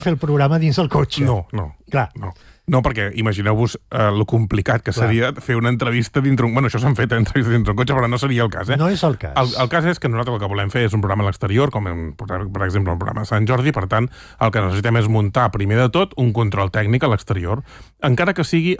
fer el programa dins el cotxe. No. Clar. No, perquè imagineu-vos lo complicat que seria fer una entrevista dintre un... Bueno, això s'han fet entrevistes dintre un cotxe, però no seria el cas, No és el cas. El cas és que nosaltres el que volem fer és un programa a l'exterior, com per exemple un programa a Sant Jordi, per tant, el que necessitem és muntar, primer de tot, un control tècnic a l'exterior, encara que sigui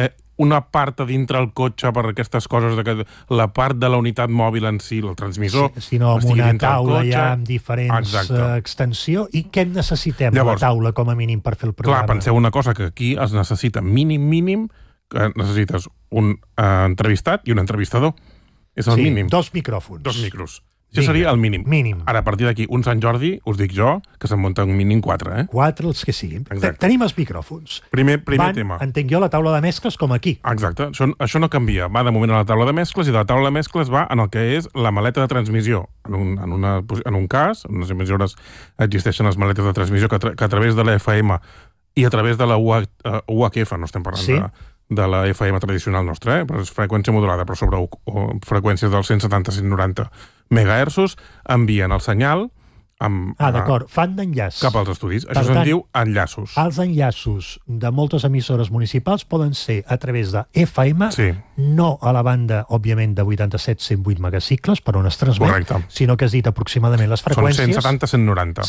una part a dintre el cotxe per aquestes coses, de que la part de la unitat mòbil en si, el transmissor... Sinó amb una taula ja amb diferents extensió. I què necessitem a la taula, com a mínim, per fer el programa? Clar, penseu una cosa, que aquí es necessita mínim, que necessites un entrevistat i un entrevistador. És el mínim. 2 micròfons. 2 micros. Això seria el mínim. Ara, a partir d'aquí, un Sant Jordi, us dic jo, que se'n munta un mínim 4, 4, els que siguin. Tenim els micròfons. Primer tema. Entenc jo, la taula de mescles com aquí. Exacte. Això no canvia. Va de moment a la taula de mescles i de la taula de mescles va en el que és la maleta de transmissió. En un cas, en unes emissores existeixen les maletes de transmissió que a través de la FM i a través de la UHF, no estem parlant de la FM tradicional nostra, però és freqüència modulada, però sobre freqüències dels 170-190 megahertzos, envien el senyal d'acord, fan d'enllaç cap als estudis. Això se'n diu enllaços. Els enllaços de moltes emissores municipals poden ser a través de FM, no a la banda, òbviament, de 87-108 megacicles, per on es transmet, sinó que has dit aproximadament les freqüències... Són 170-190.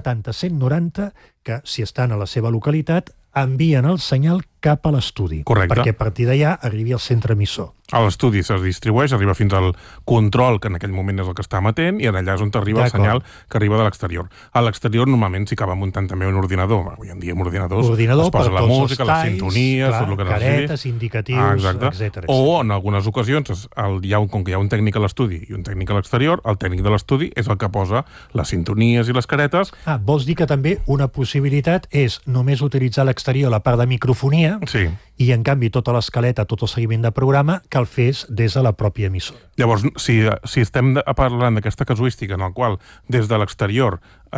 170-190, que si estan a la seva localitat, envien el senyal cap a l'estudi. Correcte. Perquè a partir d'allà arribi al centre emissor. A l'estudi es distribueix, arriba fins al control, que en aquell moment és el que està emetent, i allà és on arriba el senyal que arriba de l'exterior. A l'exterior normalment s'hi acaba muntant també un ordinador. Avui en dia amb ordinadors es posa la música, les sintonies, tot el que necessiti. Caretes, indicatius, etc. O en algunes ocasions, com que hi ha un tècnic a l'estudi i un tècnic a l'exterior, el tècnic de l'estudi és el que posa les sintonies i les caretes. Vols dir que també una possibilitat és només utilitzar a l'exterior la part de microfonia i, en canvi, tota l'escaleta, tot el seguiment de programa, que el fes des de la pròpia emissora. Llavors, si estem parlant d'aquesta casuística en la qual des de l'exterior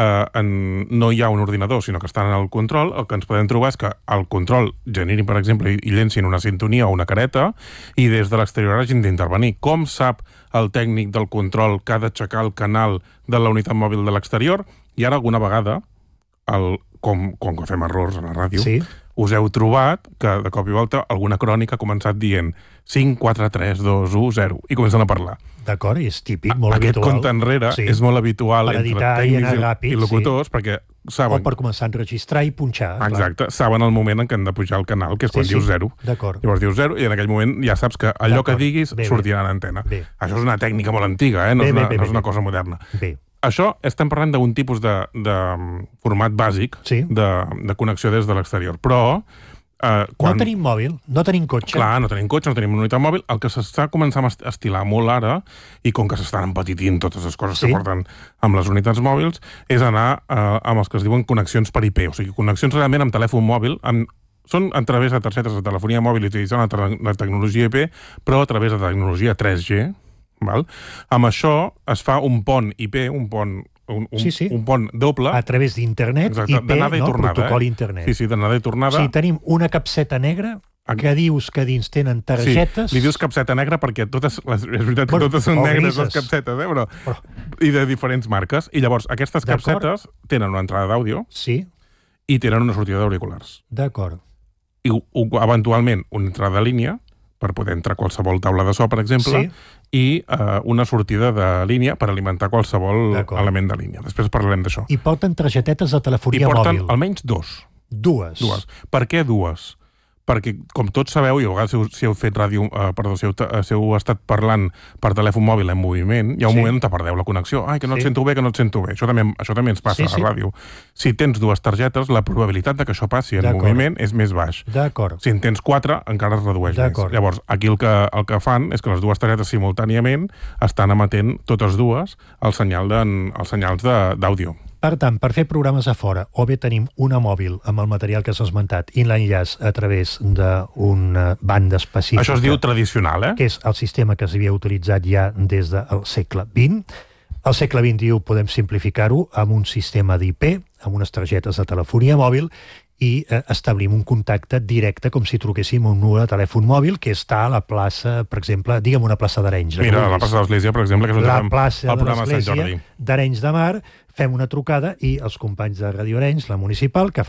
no hi ha un ordinador, sinó que estan en el control, el que ens podem trobar és que el control generi, per exemple, i llencin una sintonia o una careta, i des de l'exterior hagin d'intervenir. Com sap el tècnic del control que ha d'aixecar el canal de la unitat mòbil de l'exterior? I ara, alguna vegada, com que fem errors a la ràdio, us heu trobat que, de cop i volta, alguna crònica ha començat dient 5, 4, 3, 2, 1, 0, i comencen a parlar. D'acord, és típic, molt habitual. Aquest compte enrere és molt habitual entre tècnics i locutors, perquè saben... O per començar a enregistrar i punxar. Exacte, saben el moment en què han de pujar el canal, que és quan dius 0. Llavors dius 0 i en aquell moment ja saps que allò que diguis sortirà en antena. Això és una tècnica molt antiga, no és una cosa moderna. Això estem parlant d'un tipus de format bàsic de connexió des de l'exterior, però... No tenim mòbil, no tenim cotxe. Clar, no tenim cotxe, no tenim una unitat mòbil. El que s'està començant a estilar molt ara, i com que s'estan empetitint totes les coses que porten amb les unitats mòbils, és anar amb els que es diuen connexions per IP, o sigui, connexions realment amb telèfon mòbil, són a través de targetes de telefonia mòbil utilitzant la tecnologia IP, però a través de tecnologia 3G. Amb això es fa un pont IP, un pont doble. A través d'internet, IP, protocol internet. Sí, d'anada i tornada. Si tenim una capseta negra, que dius que dins tenen targetes... Sí, li dius capseta negra perquè és veritat que totes són negres les capsetes, i de diferents marques. I llavors aquestes capsetes tenen una entrada d'àudio i tenen una sortida d'auriculars. D'acord. I eventualment una entrada de línia, per poder entrar a qualsevol taula de so, per exemple, i una sortida de línia per alimentar qualsevol element de línia. Després parlarem d'això. I porten targetetes de telefonia mòbil. I porten almenys dues. Per què dues? Perquè, com tots sabeu, i a vegades si heu fet ràdio, si heu estat parlant per telèfon mòbil en moviment, hi ha un moment on te perdeu la connexió. Ai, que no et sento bé, que no et sento bé. Això també ens passa a la ràdio. Si tens dues targetes, la probabilitat que això passi en moviment és més baix. Si en tens 4, encara es redueix més. Llavors, aquí el que fan és que les dues targetes simultàniament estan emetent totes dues els senyals d'àudio. Per tant, per fer programes a fora, o bé tenim una mòbil amb el material que s'ha esmentat i l'enllaç a través d'una banda específica. Això es diu tradicional, que és el sistema que s'havia utilitzat ja des del segle XX. Al segle XXI podem simplificar-ho amb un sistema d'IP, amb unes targetes de telefonia mòbil, i establim un contacte directe com si truquéssim un número de telèfon mòbil que està a la plaça, per exemple, diguem una plaça d'Arenys. Mira, la plaça de l'Església, per exemple, que és on la plaça de l'Església d'Arenys de Mar, fem una trucada i els companys de Ràdio Arenys, la municipal, que